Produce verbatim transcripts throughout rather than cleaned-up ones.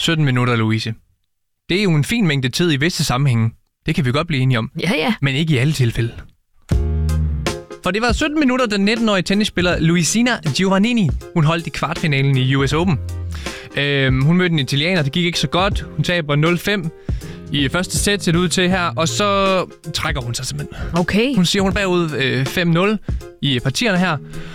sytten minutter, Louise. Det er jo en fin mængde tid i visse sammenhænge. Det kan vi godt blive enige om. Ja, ja. Men ikke i alle tilfælde. For det var sytten minutter, da nitten-årige tennisspiller Luisina Giovannini, hun holdt i kvartfinalen i U S Open. Øhm, hun mødte en italiener, det gik ikke så godt. Hun taber nul fem i første sæt, ser det ud til her, og så trækker hun sig simpelthen. Okay. Hun siger, hun er bagud øh, fem nul i partierne her,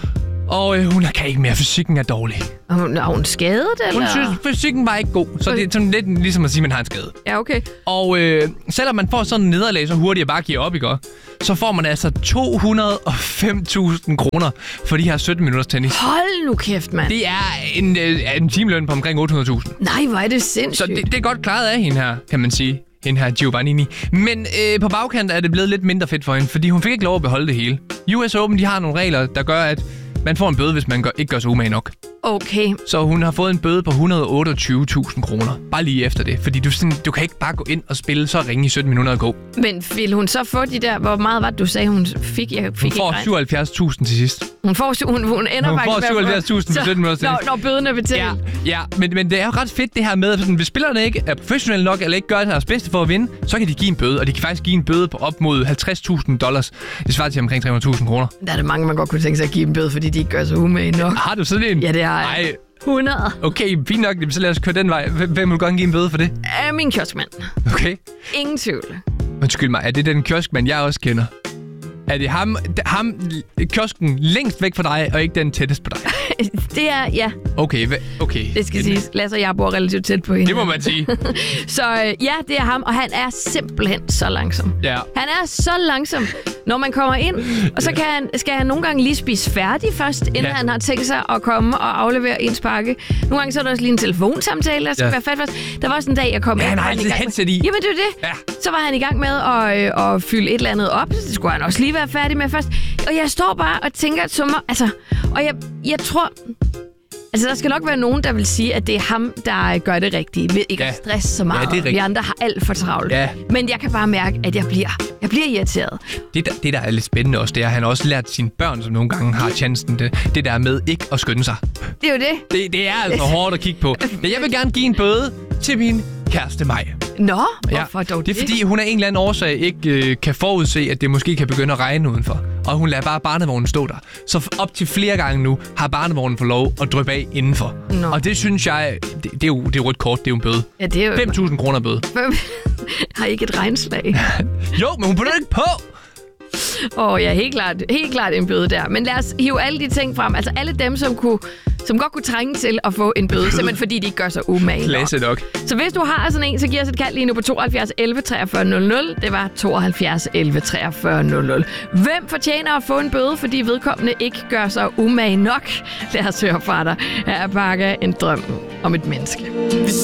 og øh, hun kan ikke mere. Fysikken er dårlig. Er hun, er hun skadet, eller? Hun synes, fysikken var ikke god, så det er sådan lidt ligesom at sige, at man har en skade. Ja, okay. Og øh, selvom man får sådan en nederlag, så hurtigt at bare give op, ikke? Så får man altså to hundrede og fem tusind kroner for de her sytten minutters tennis. Hold nu kæft, mand. Det er en, øh, en timeløn på omkring otte hundrede tusind. Nej, hvor er det sindssygt. Så det, det er godt klaret af hende her, kan man sige. Hende her Giovannini. Men øh, på bagkant er det blevet lidt mindre fedt for hende, fordi hun fik ikke lov at beholde det hele. U S Open, de har nogle regler, der gør, at man får en bøde, hvis man gør, ikke gør sig umage nok. Okay. Så hun har fået en bøde på et hundrede og otteogtyve tusind kroner. Bare lige efter det. Fordi du, sådan, du kan ikke bare gå ind og spille så ringe i sytten minutter og gå. Men vil hun så få de der... Hvor meget var det, du sagde, hun fik? Jeg fik hun får syvoghalvfjerds tusind til sidst. Hun får hun, hun ender hun faktisk får syvoghalvfjerds tusind for sytten minutter. Når, når bøden er betalt. Ja, ja. Men, men det er jo ret fedt det her med, at hvis spillerne ikke er professionelle nok, eller ikke gør deres bedste for at vinde, så kan de give en bøde. Og de kan faktisk give en bøde på op mod halvtreds tusind dollars. Det svarer til omkring tre hundrede tusind kroner. Der er det mange, man godt kunne tænke sig at give en bøde, fordi de ikke gør sig umage nok. Har du sådan en? Ja, det har jeg. Ej. hundrede. Okay, fint nok. Så lad os køre den vej. Hvem vil gerne give en bøde for det? Er min kioskmand. Okay. Ingen tvivl. Undskyld mig, er det den kioskmand, jeg også kender? Er det ham, ham kiosken længst væk fra dig, og ikke den tættest på dig? Det er, ja. Okay, okay. Det skal siges. Lasse og jeg bor relativt tæt på hende. Det må man sige. Så øh, ja, det er ham, og han er simpelthen så langsom. Ja. Han er så langsom, når man kommer ind, og så kan han, skal han nogle gange lige spise færdig først, inden ja. han har tænkt sig at komme og aflevere ens pakke. Nogle gange så er der også lige en telefonsamtale, der skal ja. være fat først. Der var også en dag, jeg kom ja, ind. Han har altid headset i. Jamen, det er det. Ja. Så var han i gang med at, øh, at fylde et eller andet op. Det skulle han også lige være færdig med først. Og jeg står bare og tænker, at summer, altså, og jeg, jeg tror... Altså, der skal nok være nogen, der vil sige, at det er ham, der gør det rigtige. Ved ikke ja. at stresse så meget. Ja, vi andre har alt for travlt. Ja. Men jeg kan bare mærke, at jeg bliver, jeg bliver irriteret. Det der, det, der er lidt spændende også, det er, at han har også lært sine børn, som nogle gange har chancen, det, det der med ikke at skynde sig. Det er jo det. Det, det er altså hårdt at kigge på. Men jeg vil gerne give en bøde til min kæreste Maj. Nå, hvorfor ja, dog det? Det er fordi, hun af en eller anden årsag ikke øh, kan forudse, at det måske kan begynde at regne udenfor. Og hun lader bare barnevognen stå der. Så op til flere gange nu har barnevognen fået lov at dryppe af indenfor. Nå. Og det synes jeg, det, det er jo det er rødt kort, det er jo en bøde. Ja, det er jo... fem tusind kroner bøde. Har ikke et regnslag? Jo, men hun putter ikke på! Åh oh, ja, helt klart, helt klart en bøde der. Men lad os hive alle de ting frem. Altså alle dem, som, kunne, som godt kunne trænge til at få en bøde, simpelthen fordi de ikke gør sig umage nok. Klasse nok. Så hvis du har sådan en, så giv os et kald lige nu på tooghalvfjerds elleve treogfyrre nul nul. Det var tooghalvfjerds elleve treogfyrre nul nul. Hvem fortjener at få en bøde, fordi vedkommende ikke gør sig umage nok? Lad os høre fra dig. Her er Bakke, en drøm om et menneske.